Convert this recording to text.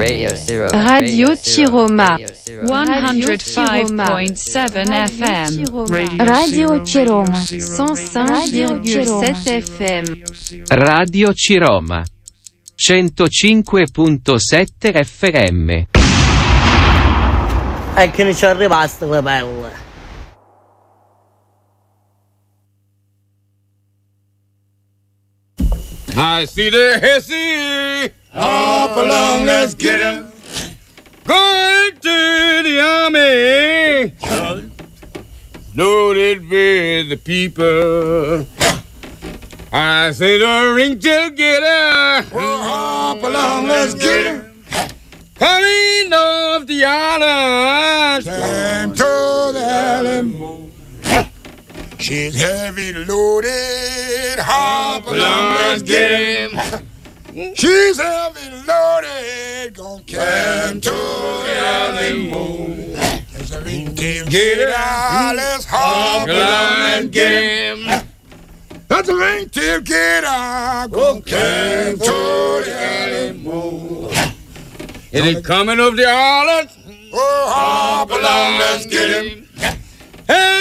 Radio Ciroma 105.7 FM. Radio Ciroma 105,7 FM. Radio Ciroma 105.7 FM. E che non ci è rimasto quelle pelle. I see the Hesse hop along, let's get him. Going to the army, loaded with the people. I see the ring together. Hop along, let's get him. Coming off the island, came to the Alamo. She's heavy loaded, hop along, let's get him. She's heavy loaded, gon' carry to the Alamo. There's a ring to get it out, let's hop along and get him. That's a ring to get out, gon' carry to the Alamo. Is it coming of the island? Oh, hop along, let's get him. Hey!